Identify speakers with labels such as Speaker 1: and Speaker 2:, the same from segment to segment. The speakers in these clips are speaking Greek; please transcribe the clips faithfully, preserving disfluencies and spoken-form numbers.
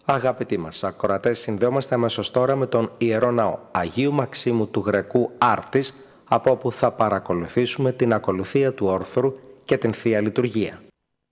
Speaker 1: Αγαπητοί μας ακροατές, συνδέομαστε αμέσως τώρα με τον Ιερό Ναό Αγίου Μαξίμου του Γρεκού Άρτης, από όπου θα παρακολουθήσουμε την ακολουθία του όρθρου και την Θεία Λειτουργία.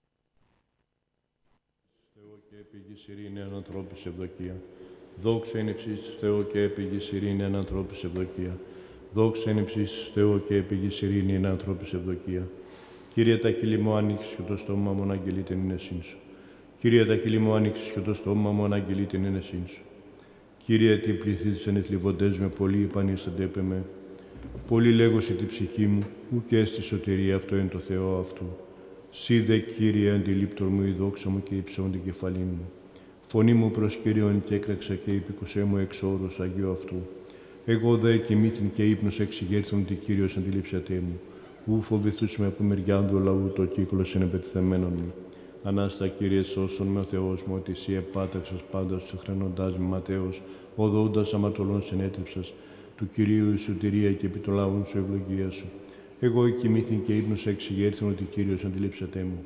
Speaker 2: Θεό και επίγης ειρήνη εν ανθρώπης ευδοκία. Δόξα είναι ψήσεις Θεό και επίγης ειρήνη εν ανθρώπης ευδοκία. Δόξα είναι ψήσεις Θεό και επίγης ειρήνη εν ανθρώπης ευδοκία. Κύριε, τα χείλη μου άνοιξες και το στόμα μου αναγγελεί την ενεσύν σου. Κύριε, τα χείλη μου άνοιξες και το στόμα μου αναγγελεί την ενεσύν σου. Κύριε, τι πληθύτησαν οι θλιβοντές με, πολλοί υπανίστανται έπε με. Πολλοί λέγωσε τη ψυχή μου, ουκ έστι σωτηρία, αυτό είναι το Θεό αυτού. Σύ δε, Κύριε, αντιλήπτορ μου η δόξα μου και υψών την κεφαλή μου. Φωνή μου προς Κύριον και έκραξα και υπηκουσέ μου εξ όρους Αγίου αυτού. Εγώ δε κοιμήθην και ύπνος εξηγέρθουν ότι Κύριος αντιλήψατε μου. Ου φοβηθούσαμε από μεριάν του λαού το κύκλος είναι πετυθεμένον μου. Ανάστα, Κύριε, σώσον με ο Θεός μου, ότι εσύ επάταξας πάντα σου χρενοντάς με Ματέος, οδόντας αμαρτωλών συνέτριψας, του Κυρίου η σωτηρία και επί των λαών σου ευλογία σου. Εγώ κοιμήθην και ύπνος εξηγέρθουν ότι Κύριος αντιλήψατε μου.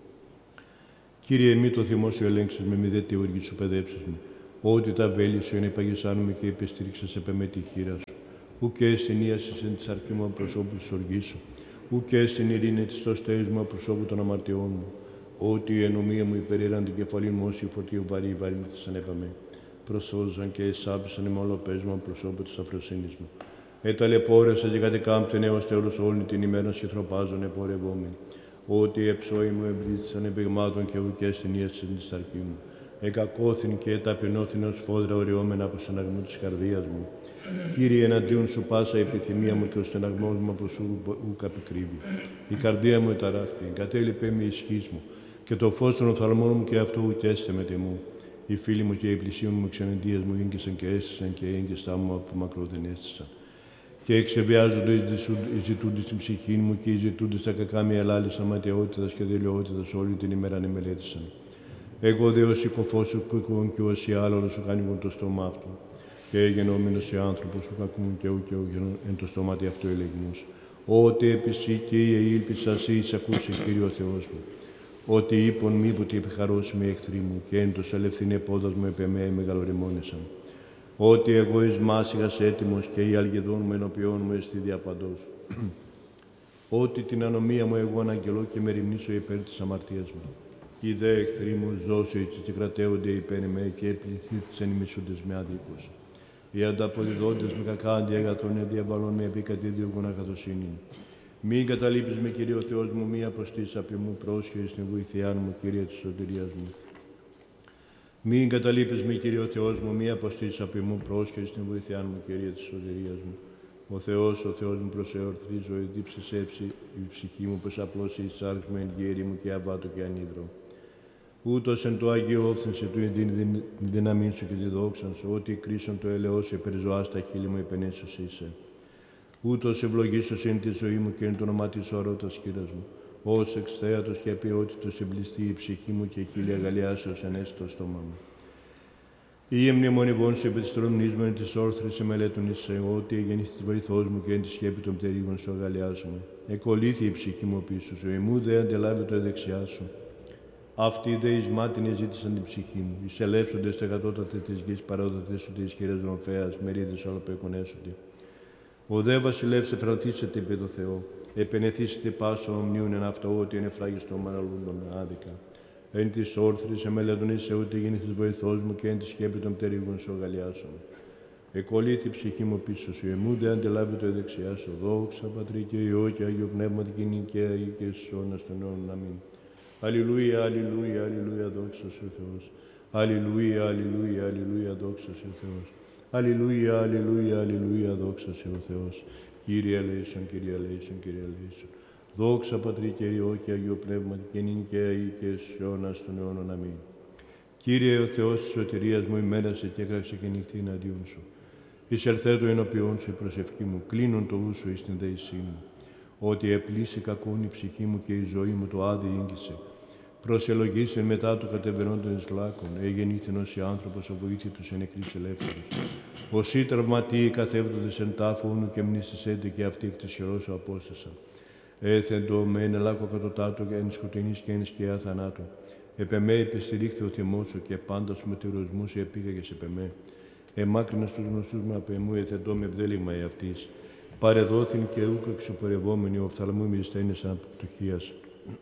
Speaker 2: Κύριε, μη το θυμό σου ελέγξεις με μη δε τη οργή σου παιδεύσεις μου. Ότι τα βέλη σου είναι παγισάνουμε και επιστήριξας επ' με τη χείρα σου. Ουκ έσυν ίασης εν της αρκή μου προσώπου της οργής σου. Ουκ έσυν ειρήνη της το στέης μου προσώπου των αμαρτιών μου. Ότι η ενομία μου υπερήραν την κεφαλή μου όσοι φορτίο βαρύ βαρύνθησαν έπαμε. Προσώζαν και εσάπησαν με όλο πέσμα προσώπου της αφροσύνης μου. Εταλαιπώρεσα και κατεκάμπτεν έως τέλος όλη την ημέρα σχετροπάζων επορευόμενοι. Ότι εψώοι μου εμπλήθησαν επιγμάτων και ουκ έσυν ίασης εν της αρκή μου. Εκακώθην και ταπεινώθην ως φόδρα οριόμενα από στεναγμού της καρδίας μου. Κύριε, εναντίον σου πάσα η επιθυμία μου και ο στεναγμός μου από σου ουκ απεκρύβει. Η καρδία μου εταράχθη, εγκατέλειπε με η ισχύς μου, και το φως των οφθαλμών μου και αυτό ουκ έστε με τιμού. Οι φίλοι μου και οι πλησίοι μου ξενεντίας μου ίγκυσαν και έστησαν και οι έγκυστά μου από μακρό δεν έστησαν. Και εξεβιάζονται οι ζητούντες στην ψυχή μου και οι ζητούντες τα κακά με ελάλησαν ματαιότητας και δελειότητας όλη την ημέρα μελέτησαν. Εγώ δε ως οικοφός σου κουκούν και ως οι άλλων σου κάνουν το στόμα αυτού. Και γενόμενος σε άνθρωπος σου κακούν και ουκ εν το στόματι αυτό ελεγμούς. Ότι επισή και η ήλπισα σύ εισακούσε, Κύριε ο Θεός μου. Ότι είπον μήποτε επιχαρώσουμε οι εχθροί μου και εν το σαλευθυνέ πόδας μου επ' εμέ μεγαλοριμόνεσαν. Ότι εγώ εις μάσιγας έτοιμος και η αλγεδόν μου ενωπιών μου εστί διαπαντός. Ότι την ανομία μου εγώ αναγγελώ και με ρημνήσω υπέρ της αμαρτίας μου. Οι δε εχθροί μου ζώσου έτσι και κρατέονται υπέρ εμέ και πληθύθησαν οι μισούντες με άδικους. Οι ανταποδιδόντες με κακά αντιέγαθον διαβαλών με επικατήδιο γονακατοσύνη. Μην καταλείπεις με, Κύριε ο Θεός μου, μη αποστείς απ' μου πρόσχερη στην βοηθειά μου, Κύριε της σωτηρίας μου. Μην καταλείπεις με, Κύριε ο Θεός μου, μη αποστείς απ' μου πρόσχερη στην βοηθειά μου, Κύριε της σωτηρίας μου. Ο Θεός, ο Θεός μου προσεορθρίζω, εδίψες έψη η ψυχή μου, πως απλώς η σάρξ με εν γέρι μου και αβάτο και ανίδρο. Ούτως εν το Άγιο όφθενσε του την δύναμή σου και τη δόξαν σου, ότι κρίσον το ελαιό σου υπερζωάς τα χείλη μου επενέσως είσαι. Ούτως ευλογήσος εν τη ζωή μου και εν το όνομά της όρωτας χείρας μου. Ως εξθέατος και απειότητος εμπληστεί η ψυχή μου και χείλη αγαλιάσεως ενέσει το στόμα μου. Η εμνημονιβών σου επί της τρομνής μου εν της όρθρης εμελέτων είσαι, ότι εγεννήθη τη βοηθός μου και εν τη σκέπη των πτερίγων σου αγαλιάσουμε. Εκολύθη η ψυχή μου πίσω σου, εμού δε αντελάβει το δεξιά σου. Αυτοί δε εις μάτιν ζήτησαν την ψυχή μου. Εις ελεύσοντες τα κατώτατε της γης παρόδοτες σου της χειρές δρομφέας, μερίδες όλα που εκονέσονται. Ο δε βασιλεύς εφρανθήσετε επί το Θεό. Επενεθήσετε πάσο ομνίουν εν αυτό, ότι είναι φράγιστο μαναλούντων άδικα. Εν της όρθρης εμελέτων είσαι, ότι γεννήθης βοηθός μου και εν τη σκέπη των πτερίγων σου αγαλιάσομαι. Εκολύθη η ψυχή μου πίσω σου, εμού δε αντελάβει το δεξιά σου. Δόξα Πατρί και Υιό και Άγιο Πνεύμα την κοινή και εις αιώνας των αιώνων. Αμήν. Αλληλούια, αλληλούια, αλληλούια, δόξα σε ο Θεός. Αλληλούια, αλληλούια, αλληλούια, δόξα σε ο Θεός. Αλληλούια, αλληλούια, αλληλούια, δόξα σε ο Θεός. Κύριε ελέησον, Κύριε ελέησον, Κύριε ελέησον. Δόξα Πατρί και Υιό και Αγίο Πνεύμα και νυν και αεί και εις αιώνας των αιώνων. Αμήν. Κύριε ο Θεός της σωτηρίας μου, ημέρασε και έκραξε και νυχτή εναντίον σου. Εισερθέτω ενώπιόν σου η προσευχή μου, κλείνον το ούσο εις την δεησή μου. Ότι επλήσει κακόν η ψυχή μου και η ζωή μου το άδει ήγγισε. Προσελογήσεν μετά του κατεβαινόντων εις λάκων, εγεννήθην ως η άνθρωπος αβοήθητος εν εκρής ελεύθερος. Όσοι τραυματίοι καθεύδοντες εν τάφο ούνου και μνήσισέντε και αυτοί εκ της χειρός σου απόστασαν. Έθεν το με εν ελάκο κατωτάτω και εν σκοτεινής και εν σκιά θανάτου. Επ' εμέ υπεστηρίχθη ο θυμός σου και πάντα σου μετεωροσμούς επήγαγες επ' εμέ. Εμάκρινα στους γνωστούς με απ' εμού εθετώ με ευδέλιγμα εαυτής. Παρεδόθην και ούκ εξωπορευόμενοι ο οφθαλμού μη στένες αναπτυχίας.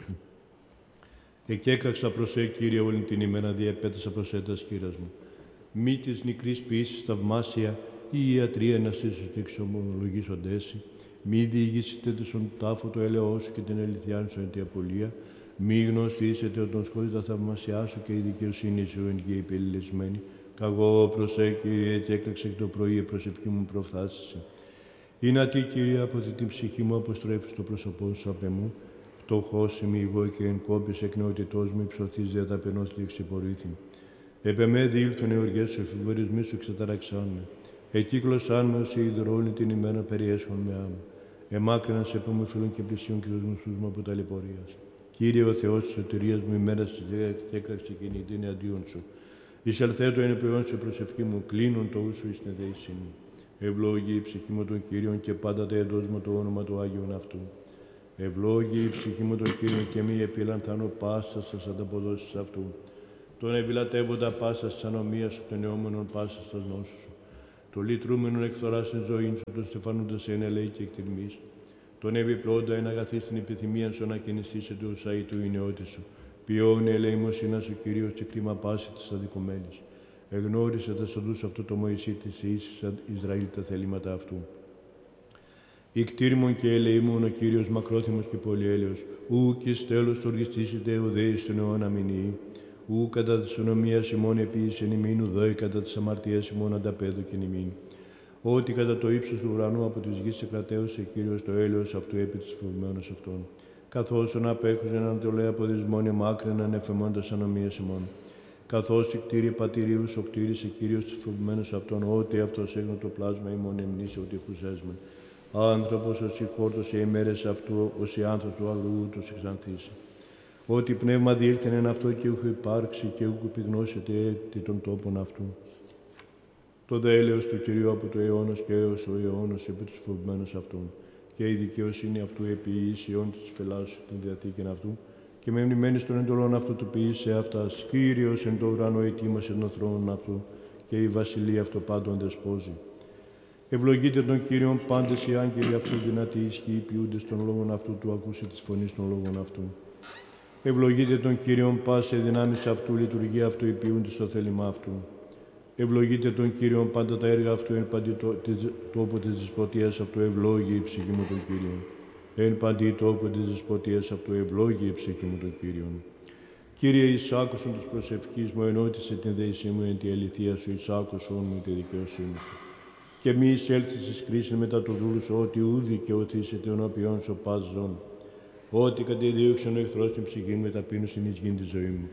Speaker 2: Εκέκραξα προς σε, Κύριε, όλη την ημέρα διαπέτασα προς σε τα σκύρας μου. Μη της νικρής ποιήσης θαυμάσια ή ιατρία να σύσου την εξομολογήσονται έσυ. Μη διηγήσετε τον τάφο το έλεό σου και την αληθιά σου εν τη απολία. Μη γνωστήσετε ότι τον σκότει τα θαυμασιά σου και η δικαιοσύνη σου εν γη υπελιλεσμένη. Καγώ προς σε, Κύριε, και έκλεξε εκ το πρωί η προσευχή μου προφθάσισε. Είναι τι, Κύριε, από την ψυχή μου αποστρέφεις το πρόσωπό σου απ' εμού. Φτωχός είμαι εγώ και εν κόπης εκ νεότητός μου υψωθείς δια ταπεινός και εξυπορήθην. Επ' εμέ διήλθον οι οργές σου, εφηβορισμοί σου εξαταραξάν με. Εκύκλωσάν με ως υδρόλη την ημέρα περιέσχον με άμμο. Εμάκρυναν σε πόμου φίλων και πλησίων και τους γνωστούς μου από ταλαιπωρίας. Κύριε ο Θεός της σωτηρίας μου, ημέρα της έκραξε κινητήν αντίον σου. Εισελθέτω εν επειών σου προσευχή μου, κλείνουν το ούσου εις την δεήσή μου. Ευλόγη η ψυχή μου των Κύριων και πάντα τα εντός μου το όνομα του Άγιον αυτού. Ευλόγη η ψυχή μου των Κύριων και μη επιλανθάνω πάσα σας ανταποδόσεις αυτού. Τον ευηλατεύοντα πάσα στις ανομίας σου, τον αιώμενον πάσα στα γνώσου σου. Το λυτρούμενον εκθοράς εν ζωήν σου, τον στεφανούντας εν ελέη και εκτιρμής. Τον επιπλώντα εν αγαθής την επιθυμία σου να κινηστείς εν του ουσαΐ του η νεότη σου. Ποιόν ελεημοσύνας σου Κυρίως και κρίμα πάση της αδικομένης. Εγνώρισε τα σοδούς αυτού το Μωυσή της Ιησής Ισραήλ τα θελήματα αυτού. Ικτήρμον και ελεήμον ο Κύριος μακρόθυμος και πολυέλεος, ου και στέλος οργιστήσετε ο δέης στον αιώνα μηνύει, ου κατά της ονομίας ημών επίησεν ημίν, ουδόη κατά της αμαρτίας ημών ανταπέδωκεν ημίν. Ότι κατά το ύψος του ουρανού από της γης εκρατέωσε Κύριος το έλεος αυτού επί της φοβημένος αυτών. Καθώς τον απέχουσεν ανατολέ από δυσμόνια μάκρυναν εφεμώντας ανομίας ημών. Καθώς η κτήρη πατηρίου σοκτήρισε Κύριος της φοβημένος αυτών, ότι αυτός έγνω το πλάσμα ημών εμνήσε ότι χουσέσμε. Άνθρωπος ως η χόρτος οι ημέρες αυτού, ως η άνθρωπος του αγρού τους εξανθήσει. Ότι πνεύμα διήλθεν εν αυτό και ούχο υπάρξει και ούχο επιγνώσετε έτη των τόπων αυτού. Το δε έλεος του Κυρίου από το αιώνας και έως ο αιώνας επί τους φοβημένους αυτών. Και η δικαιοσύνη αυτού επί ίσιον της φελάσου την διαθήκην αυτού και με μνημένης των εντολών αυτού του ποιήσε αυτάς. Κύριος εν το ουρανό ετοίμασε τον θρόνο αυτού και η βασιλεία αυτό πάντων δεσπόζει. Ευλογείτε τον Κύριον πάντες οι άγγελοι αυτού δυνατοί ισχύοι ποιούντες των λόγων αυτού του ακούσε της φωνής των λόγων αυτού. Ευλογείτε τον Κύριον πάσε δυνάμεις αυτού, λειτουργία αυτού υπηούνται στο θέλημα αυτού. Ευλογείτε τον Κύριον πάντα τα έργα αυτού, εν παντή τόπο της δεσποτείας αυτού, ευλόγη η ψυχή μου τον Κύριον. Εν παντή τόπο της δεσποτείας αυτού, ευλόγη η ψυχή μου τον Κύριον. Κύριε, εις άκουσον της προσευχής μου, ενώτισε την δεησή μου εν τη αληθεία σου, εις άκουσον μου τη δικαιοσύνη σου. Και μη εισέλθεις εις κρίσιν μετά το δούλου σου, ότι ου δικαιωθήσετε ενώπιον σου πας ζών. Ότι κατεδίωξεν ο εχθρός την ψυχή μου, ταπείνωσιν εις γην τη ζωή μου.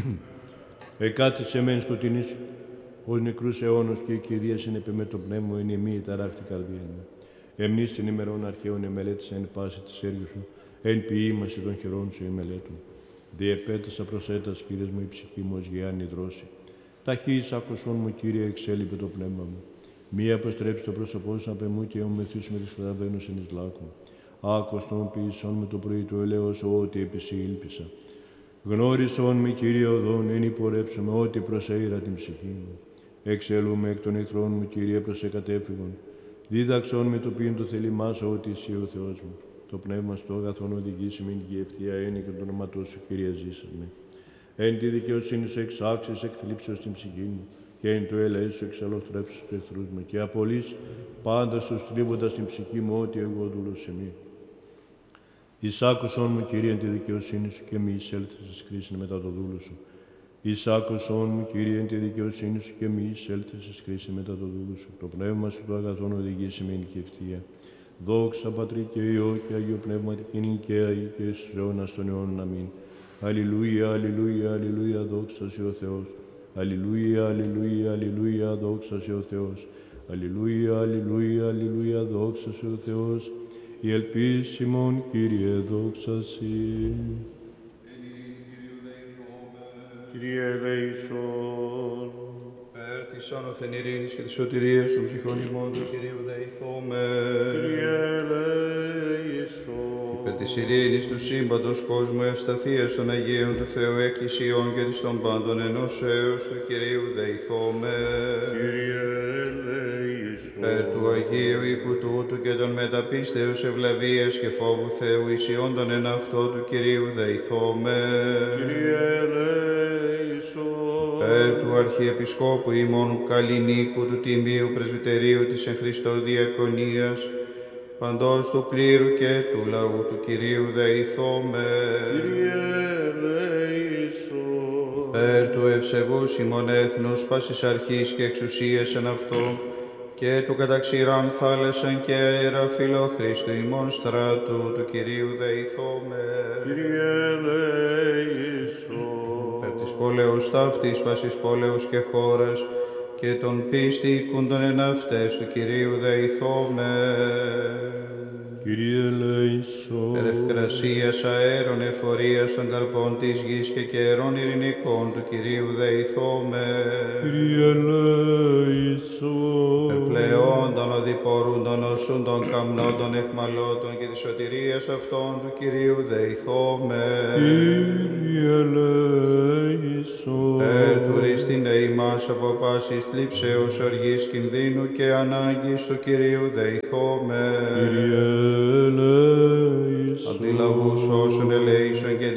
Speaker 2: Εκάθισε μεν σκοτεινής ως νεκρούς αιώνος και η Κυρία συνεπεμέ το πνεύμα μου, εν ημί ταράχτη καρδία μου. Εμνείς την ημερών αρχαίων εμελέτησα εν πάση της έργης σου, εν ποιήμαση των χειρών σου εμελέτων. Διεπέτασα προς έτας, Κύριε μου, η ψυχή μου ως γεάν υδρώσει. Ταχύς άκουσον μου, Κύριε, εξέλιπε το πνεύμα μου. Μη αποστρέψει το πρόσωπό σου απ' εμού και ομεθύσου με τις φραδαβαίνους εν εις λάκων. Άκουστον ποιησόν με το πρωί του ελέος, ότι επί σοι ήλπισα. Γνώρισον με, Κύριε, οδόν, εν υπορέψουμε, ότι προσέειρα την ψυχή μου. Εξελούμε εκ των εχθρών μου, Κύριε, προς εκατέφυγον. Δίδαξον με το ποιήν το θέλημά σου, ότι εσύ ο Θεός μου. Το πνεύμα στο αγαθόν οδηγήσει με και η ευθεία έννοια και τον όνομα σου, Κύριε, ζήσας με. Εν τη δικαιοσύνη σου εξάξεις εκθλίψεως την ψυχή μου, και εν το έλεος σου εξαλοθρεύσεις τους εχθρούς μου, και απολύς πάντα σου στρίβοντας την ψυχή μου, ότι εγώ δούλος σε μη. Εισάκουσον μου, Κύριε, εν τη δικαιοσύνη σου, και μη εισέλθεις εις κρίσιν μετά το δούλο σου. Εισάκουσον μου, Κύριε, εν τη δικαιοσύνη σου, και μη εισέλθεις εις κρίσιν μετά το δούλο σου. Το πνεύμα σου το αγαθόν οδηγήσει με και ευθεία. Δόξα Πατρί και Υιό και Αγίο Πνεύματι και νικαία και στους αιώνας των αιώνων. Αμήν. Αλληλούια, αλληλούια, αλληλούια, δόξα σε ο Θεός. Αλληλούια, αλληλούια, αλληλούια, δόξα σε ο Θεός. Αλληλούια, αλληλούια, αλληλούια, δόξα σε ο Θεός. Η ελπίς ημών, Κύριε, δόξα σε.
Speaker 3: Κύριε ελέησον. Περ της άνωθεν ειρήνης και της σωτηρίας των ψυχών ημών του Κυρίου δεηθώμε.
Speaker 2: Κύριε ελέησον.
Speaker 3: Υπέρ της ειρήνης του σύμπαντος κόσμου, ευσταθίας των Αγίων του Θεού Εκκλησιών και της των πάντων ενώσεως του Κυρίου δεηθώμε.
Speaker 2: Κύριε ελέησον.
Speaker 3: Περ του Αγίου οίκου τούτου και των μεταπίστεως ευλαβίας και φόβου Θεού ισιόντων εν αυτό του Κυρίου δεηθώμε.
Speaker 2: Κύριε ελέησον.
Speaker 3: Περ του Αρχιεπισκόπου ημών Καλλινίκου του Τιμίου Πρεσβυτερίου της εν Χριστώ Διακονίας, παντός του κλήρου και του λαού του Κυρίου δεηθώμε.
Speaker 2: Κύριε ελέησον.
Speaker 3: Περ του ευσεβούς ημών έθνους πάσης αρχής και εξουσίας εν αυτό, και του καταξηράν θάλασσαν και αέρα φιλόχριστου ημών στράτου του Κυρίου δεηθώμε.
Speaker 2: Κύριε ελέησον.
Speaker 3: Περ της πόλεως ταύτης πάσης πόλεως και χώρας, και των πίστη οίκουντων εν αυτές του Κυρίου δεηθώμε.
Speaker 2: Κύριε ελέησον.
Speaker 3: Περ ευκρασίας αέρων εφορίας των καρπών της γης και καιρών ειρηνικών του Κυρίου δεηθώμε.
Speaker 2: Κύριε ελέησον.
Speaker 3: Περ πλεόντων οδηπορούντων οσούντων καμνόντων εχμαλώτων και της σωτηρίας αυτών του Κυρίου δεηθώμε.
Speaker 2: Κύριε ελέησον.
Speaker 3: Περ τουρίστην ημάς από πάσης θλίψεως οργής κινδύνου και ανάγκης του Κυρίου δεηθώμε.
Speaker 2: Κύριε ελέησον.
Speaker 3: Αντιλαβούς όσων ελέησον και